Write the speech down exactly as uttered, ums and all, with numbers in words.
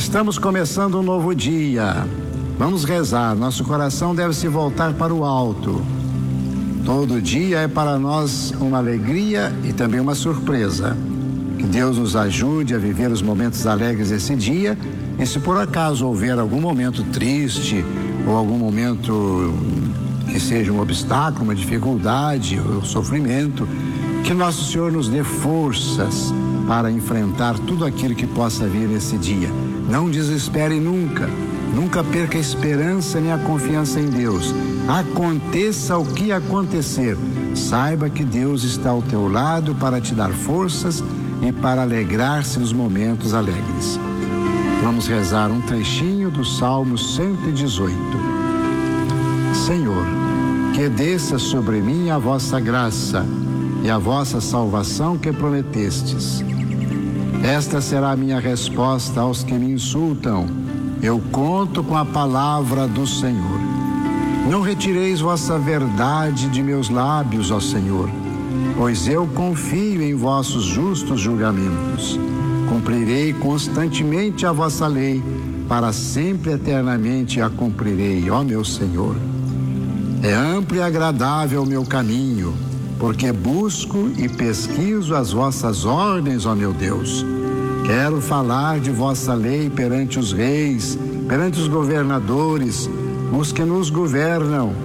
Estamos começando um novo dia. Vamos rezar. Nosso coração deve se voltar para o alto. Todo dia é para nós uma alegria e também uma surpresa. Que Deus nos ajude a viver os momentos alegres desse dia. E se por acaso houver algum momento triste ou algum momento que seja um obstáculo, uma dificuldade ou sofrimento, que Nosso Senhor nos dê forças para enfrentar tudo aquilo que possa vir nesse dia. Não desespere nunca, nunca perca a esperança nem a confiança em Deus. Aconteça o que acontecer, saiba que Deus está ao teu lado para te dar forças e para alegrar-se nos momentos alegres. Vamos rezar um trechinho do Salmo cento e dezoito. Senhor, que desça sobre mim a vossa graça e a vossa salvação que prometestes. Esta será a minha resposta aos que me insultam. Eu conto com a palavra do Senhor. Não retireis vossa verdade de meus lábios, ó Senhor, pois eu confio em vossos justos julgamentos. Cumprirei constantemente a vossa lei, para sempre eternamente a cumprirei, ó meu Senhor. É amplo e agradável o meu caminho, porque busco e pesquiso as vossas ordens, ó meu Deus. Quero falar de vossa lei perante os reis, perante os governadores, os que nos governam,